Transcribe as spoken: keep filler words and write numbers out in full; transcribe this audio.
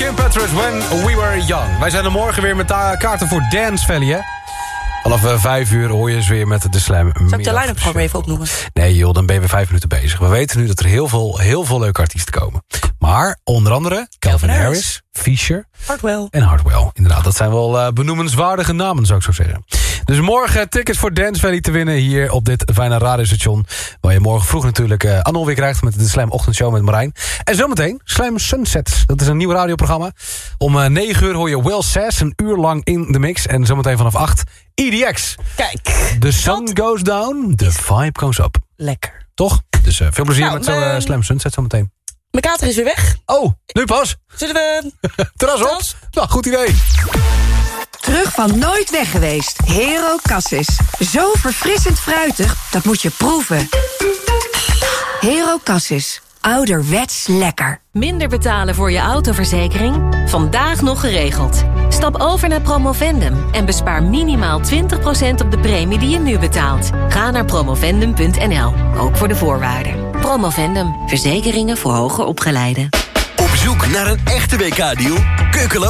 Kim Petras, When We Were Young. Wij zijn er morgen weer met ta- kaarten voor Dance Valley, hè? Vanaf uh, vijf uur hoor je eens weer met de Slam. Zal ik de line-up gewoon even opnoemen? Nee joh, dan ben je weer vijf minuten bezig. We weten nu dat er heel veel, heel veel leuke artiesten komen. Maar onder andere Calvin Harris, Harris Fisher Hardwell. en Hardwell. Inderdaad, dat zijn wel uh, benoemenswaardige namen, zou ik zo zeggen. Dus morgen tickets voor Dance Valley te winnen hier op dit fijne radiostation. Waar je morgen vroeg natuurlijk uh, Anol weer krijgt met de Slam Ochtendshow met Marijn. En zometeen Slam Sunsets. Dat is een nieuw radioprogramma. Om uh, negen uur hoor je Will Sass een uur lang in de mix. En zometeen vanaf acht E D X. Kijk. The sun goes down, the vibe goes up. Lekker. Toch? Dus uh, veel plezier nou, met zo'n uh, Slam Sunset zometeen. Mijn kater is weer weg. Oh, nu pas. Zullen we... Terras op? Terras? Nou, goed idee. Terug van nooit weg geweest. Hero Cassis. Zo verfrissend fruitig, dat moet je proeven. Hero Cassis. Ouderwets lekker. Minder betalen voor je autoverzekering? Vandaag nog geregeld. Stap over naar Promovendum en bespaar minimaal twintig procent op de premie die je nu betaalt. Ga naar promovendum punt n l, ook voor de voorwaarden. Promovendum, verzekeringen voor hoger opgeleiden. Op zoek naar een echte W K-deal? Keukeloos